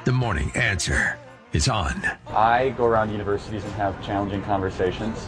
The Morning Answer is on. I go around universities and have challenging conversations,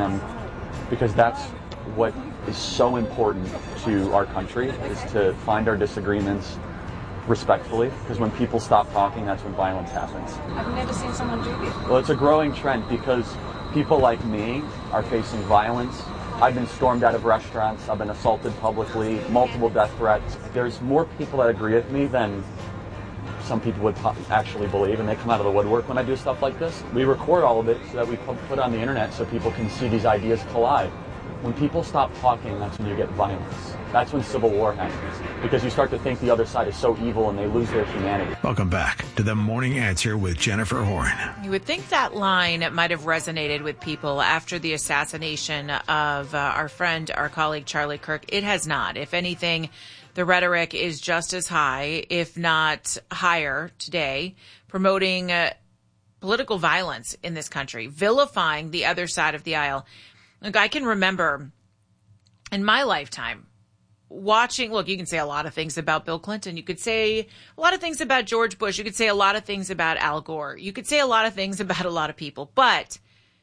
because that's what is so important to our country, is to find our disagreements respectfully, because when people stop talking, that's when violence happens. I've never seen someone do this. Well, it's a growing trend because people like me are facing violence. I've been stormed out of restaurants. I've been assaulted publicly, multiple death threats. There's more people that agree with me than some people would actually believe, and they come out of the woodwork when I do stuff like this. We record all of it so that we put on the internet so people can see these ideas collide. When people stop talking, that's when you get violence. That's when civil war happens, because you start to think the other side is so evil and they lose their humanity. Welcome back to The Morning Answer with Jennifer Horn. You would think that line might have resonated with people after the assassination of our friend, our colleague, Charlie Kirk. It has not. If anything, the rhetoric is just as high, if not higher today, promoting political violence in this country, vilifying the other side of the aisle. Look, I can remember in my lifetime watching, look, you can say a lot of things about Bill Clinton. You could say a lot of things about George Bush. You could say a lot of things about Al Gore. You could say a lot of things about a lot of people. But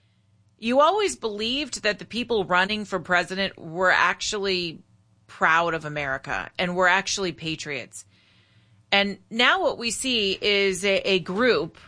you always believed that the people running for president were actually proud of America and were actually patriots. And now what we see is a group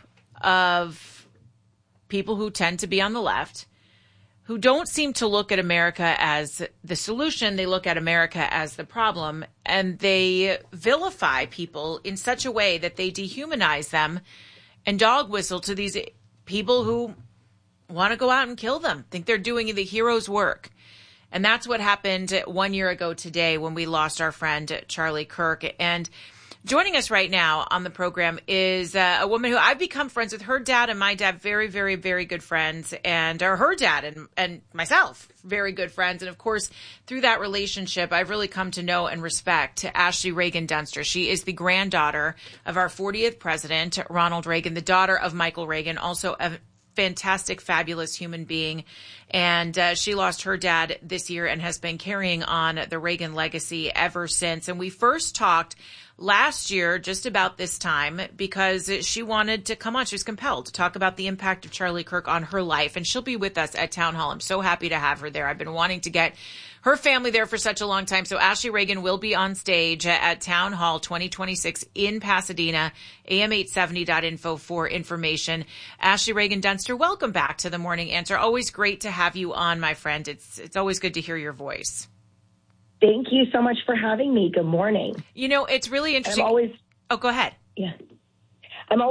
of people who tend to be on the left, who don't seem to look at America as the solution. They look at America as the problem, and they vilify people in such a way that they dehumanize them and dog whistle to these people who want to go out and kill them, think they're doing the hero's work. And that's what happened 1 year ago today when we lost our friend Charlie Kirk. And joining us right now on the program is a woman who I've become friends with. Her dad and my dad, very, very, very good friends, and her dad and myself, very good friends. And of course, through that relationship, I've really come to know and respect Ashley Reagan Dunster. She is the granddaughter of our 40th president, Ronald Reagan, the daughter of Michael Reagan, also a fantastic, fabulous human being. And she lost her dad this year and has been carrying on the Reagan legacy ever since. And we first talked last year, just about this time, because she wanted to come on. She was compelled to talk about the impact of Charlie Kirk on her life. And she'll be with us at Town Hall. I'm so happy to have her there. I've been wanting to get her family there for such a long time. So Ashley Reagan will be on stage at Town Hall 2026 in Pasadena, am870.info for information. Ashley Reagan Dunster, welcome back to The Morning Answer. Always great to have you on, my friend. It's always good to hear your voice. Thank you so much for having me. Good morning. You know, it's really interesting. Oh, go ahead. Yeah. I'm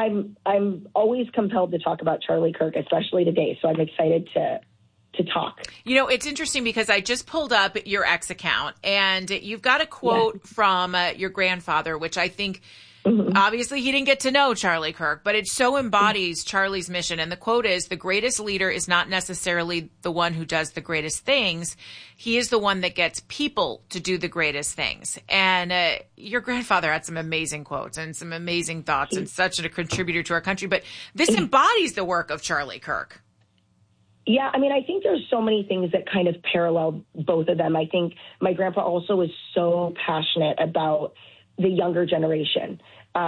always compelled to talk about Charlie Kirk, especially today. So I'm excited to talk. You know, it's interesting because I just pulled up your X account and you've got a quote from your grandfather, which I think obviously he didn't get to know Charlie Kirk, but it so embodies Charlie's mission. And the quote is, the greatest leader is not necessarily the one who does the greatest things. He is the one that gets people to do the greatest things. And your grandfather had some amazing quotes and some amazing thoughts and such a contributor to our country. But this embodies the work of Charlie Kirk. Yeah, I mean, I think there's so many things that kind of parallel both of them. I think my grandpa also was so passionate about the younger generation.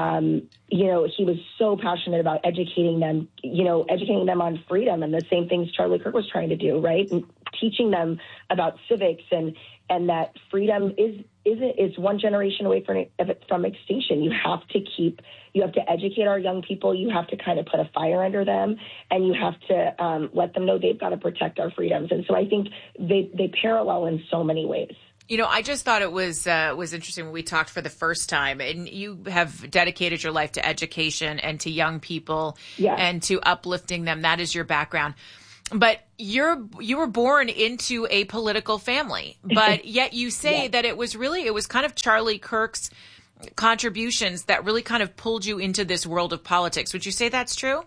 He was so passionate about educating them on freedom and the same things Charlie Kirk was trying to do, right? And teaching them about civics and that freedom is one generation away from extinction. You have to educate our young people. You have to kind of put a fire under them, and you have to let them know they've got to protect our freedoms. And so I think they parallel in so many ways. You know, I just thought it was interesting when we talked for the first time, and you have dedicated your life to education and to young people and to uplifting them. That is your background. But you were born into a political family, but yet you say that it was kind of Charlie Kirk's contributions that really kind of pulled you into this world of politics. Would you say that's true?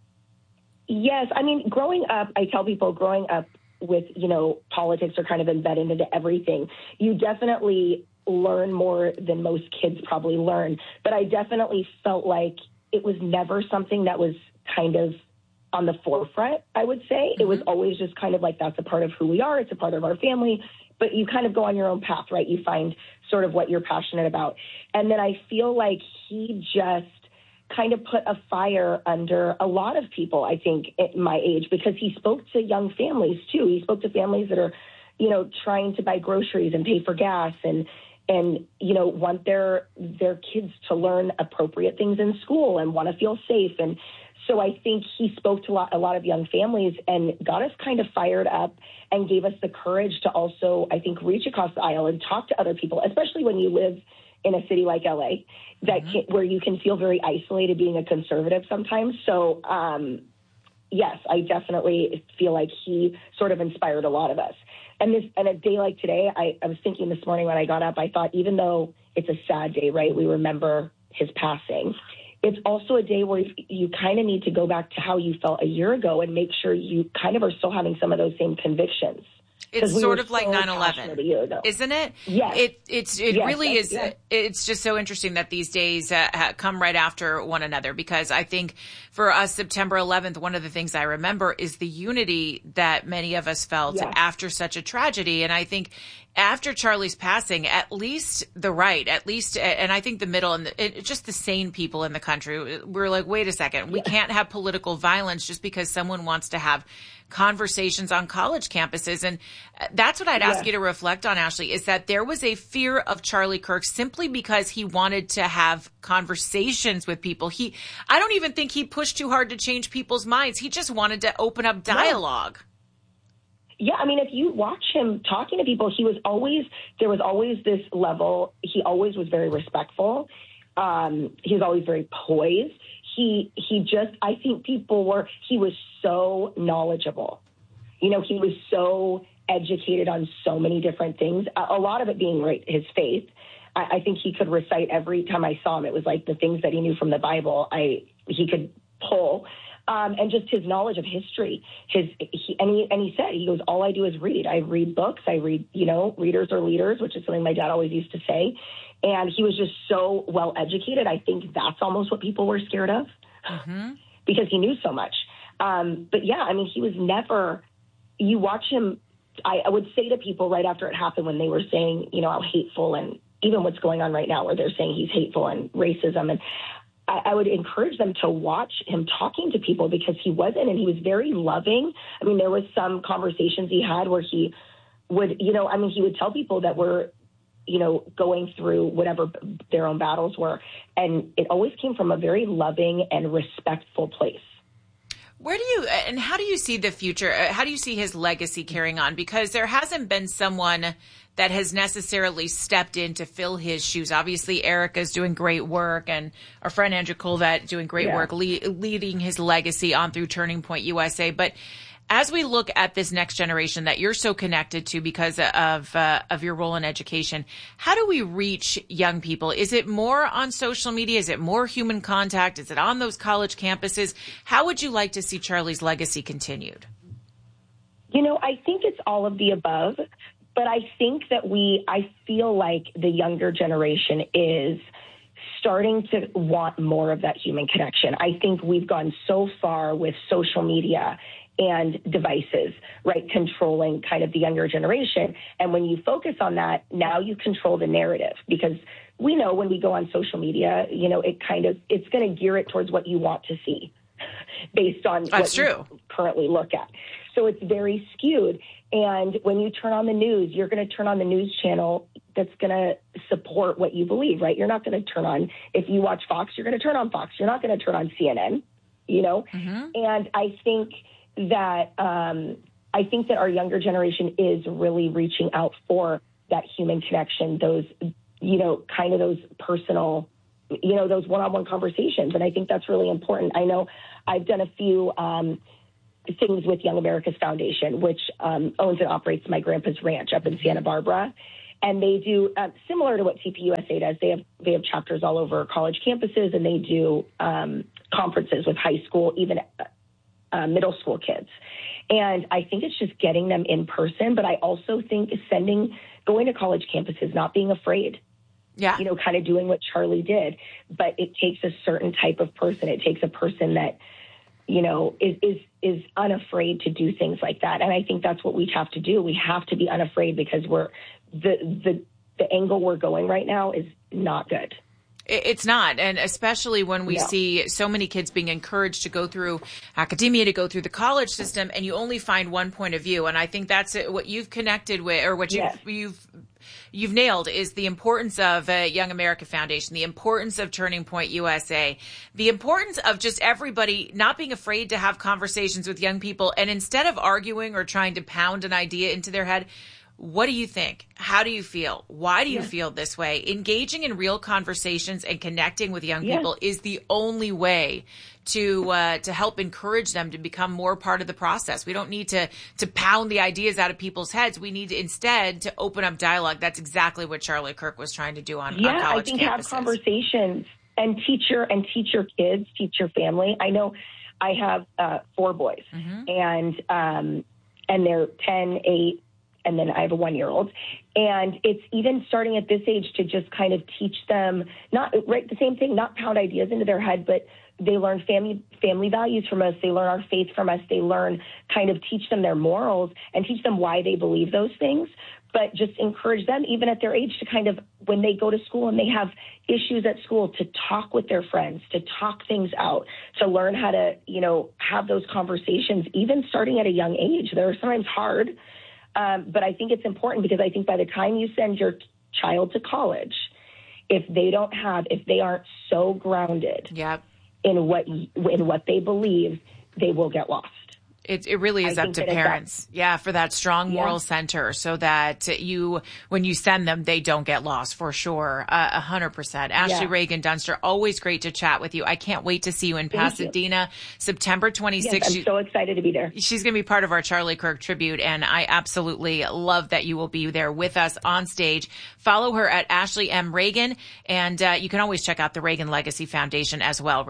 Yes. I mean, growing up, I tell people growing up with, politics are kind of embedded into everything. You definitely learn more than most kids probably learn. But I definitely felt like it was never something that was kind of on the forefront, I would say. It was always just kind of like, that's a part of who we are. It's a part of our family. But you kind of go on your own path, right? You find sort of what you're passionate about. And then I feel like he just kind of put a fire under a lot of people, I think, at my age, because he spoke to young families too. He spoke to families that are, trying to buy groceries and pay for gas and want their kids to learn appropriate things in school and want to feel safe. And so I think he spoke to a lot of young families and got us kind of fired up and gave us the courage to also, I think, reach across the aisle and talk to other people, especially when you live in a city like LA, where you can feel very isolated being a conservative sometimes. So, yes, I definitely feel like he sort of inspired a lot of us. And a day like today, I was thinking this morning when I got up, I thought, even though it's a sad day, right, we remember his passing, it's also a day where you kind of need to go back to how you felt a year ago and make sure you kind of are still having some of those same convictions. It's sort of like 9/11, isn't it? Yes. It really is. Yes. It's just so interesting that these days come right after one another, because I think for us, September 11th, one of the things I remember is the unity that many of us felt after such a tragedy. And I think after Charlie's passing, at least the right, and I think the middle and just the sane people in the country, we're like, wait a second, we can't have political violence just because someone wants to have conversations on college campuses. And that's what I'd ask you to reflect on, Ashley, is that there was a fear of Charlie Kirk simply because he wanted to have conversations with people. I don't even think he pushed too hard to change people's minds. He just wanted to open up dialogue. Yeah, I mean, if you watch him talking to people, there was always this level. He always was very respectful. He was always very poised. I think he was so knowledgeable. He was so educated on so many different things, a lot of it being his faith. I think he could recite every time I saw him. It was like the things that he knew from the Bible, he could pull. And just his knowledge of history. He said, he goes, all I do is read. I read books. I read, readers are leaders, which is something my dad always used to say. And he was just so well educated. I think that's almost what people were scared of because he knew so much. But yeah, I mean, he was never, you watch him. I would say to people right after it happened when they were saying, how hateful, and even what's going on right now where they're saying he's hateful and racism, and I would encourage them to watch him talking to people, because he wasn't, and he was very loving. I mean, there was some conversations he had where he would, he would tell people that were, going through whatever their own battles were. And it always came from a very loving and respectful place. How do you see the future? How do you see his legacy carrying on? Because there hasn't been someone that has necessarily stepped in to fill his shoes. Obviously, Erica's doing great work, and our friend Andrew Colvett doing great work leading his legacy on through Turning Point USA. But as we look at this next generation that you're so connected to because of your role in education, how do we reach young people? Is it more on social media? Is it more human contact? Is it on those college campuses? How would you like to see Charlie's legacy continued? I think it's all of the above. But I think that I feel like the younger generation is starting to want more of that human connection. I think we've gone so far with social media and devices, right, controlling kind of the younger generation. And when you focus on that, now you control the narrative, because we know when we go on social media, it's going to gear it towards what you want to see based on what you currently look at. So it's very skewed. And when you turn on the news, you're going to turn on the news channel that's going to support what you believe, right? You're not going to turn on, if you watch Fox, you're going to turn on Fox. You're not going to turn on CNN, And I think that our younger generation is really reaching out for that human connection, those, kind of those personal, those one-on-one conversations. And I think that's really important. I know I've done a few things with Young America's Foundation, which owns and operates my grandpa's ranch up in Santa Barbara. And they do similar to what TPUSA does. They have chapters all over college campuses, and they do conferences with high school, even middle school kids. And I think it's just getting them in person. But I also think going to college campuses, not being afraid. Yeah. Kind of doing what Charlie did. But it takes a certain type of person. It takes a person that, is unafraid to do things like that. And I think that's what we have to do. We have to be unafraid, because the angle we're going right now is not good. It's not. And especially when we see so many kids being encouraged to go through academia, to go through the college system, and you only find one point of view. And I think that's what you've connected with, or what you've nailed, is the importance of Young America Foundation, the importance of Turning Point USA, the importance of just everybody not being afraid to have conversations with young people. And instead of arguing or trying to pound an idea into their head, what do you think? How do you feel? Why do you feel this way? Engaging in real conversations and connecting with young people is the only way to help encourage them to become more part of the process. We don't need to pound the ideas out of people's heads. We need to instead to open up dialogue. That's exactly what Charlie Kirk was trying to do on college campuses. I think have conversations and teach your kids, teach your family. I know I have 4 boys, and they're 10, 8. And then I have a 1-year-old. And it's even starting at this age to just kind of teach them, the same thing, not pound ideas into their head, but they learn family values from us. They learn our faith from us. They learn, kind of teach them their morals and teach them why they believe those things. But just encourage them, even at their age, to kind of, when they go to school and they have issues at school, to talk with their friends, to talk things out, to learn how to, have those conversations, even starting at a young age. They're sometimes hard. But I think it's important, because I think by the time you send your child to college, if they aren't so grounded in what they believe, they will get lost. It really is up to parents, for that strong moral center, so that when you send them, they don't get lost, for sure, 100%. Ashley Reagan Dunster, always great to chat with you. I can't wait to see you in Pasadena, September 26th. Yes, I'm so excited to be there. She's going to be part of our Charlie Kirk tribute, and I absolutely love that you will be there with us on stage. Follow her at Ashley M. Reagan, and you can always check out the Reagan Legacy Foundation as well,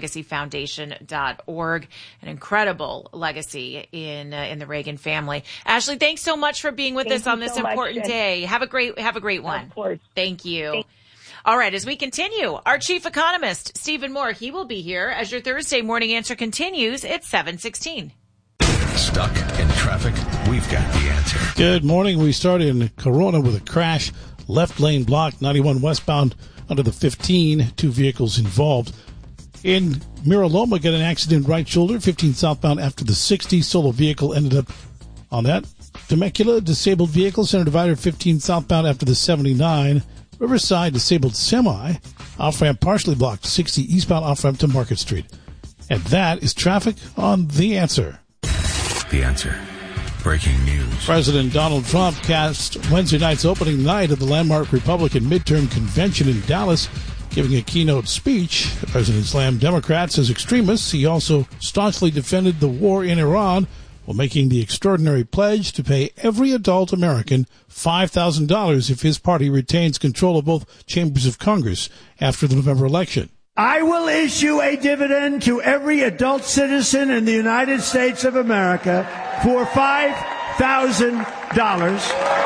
ReaganLegacyFoundation.org, an incredible legacy in the Reagan family. Ashley, thanks so much for being with us on this important day. Have a great one. Of course. Thank you. All right, as we continue, our chief economist, Stephen Moore, he will be here as your Thursday morning answer continues at 7:16. Stuck in traffic? We've got the answer. Good morning. We start in Corona with a crash. Left lane blocked, 91 westbound under the 15. 2 vehicles involved. In Mira Loma, got an accident right shoulder, 15 southbound after the 60. Solo vehicle ended up on that. Temecula, disabled vehicle, center divider, 15 southbound after the 79. Riverside, disabled semi. Off-ramp partially blocked, 60 eastbound off-ramp to Market Street. And that is traffic on The Answer. The Answer. Breaking news. President Donald Trump cast Wednesday night's opening night of the landmark Republican midterm convention in Dallas, giving a keynote speech. The president slammed Democrats as extremists. He also staunchly defended the war in Iran while making the extraordinary pledge to pay every adult American $5,000 if his party retains control of both chambers of Congress after the November election. I will issue a dividend to every adult citizen in the United States of America for $5,000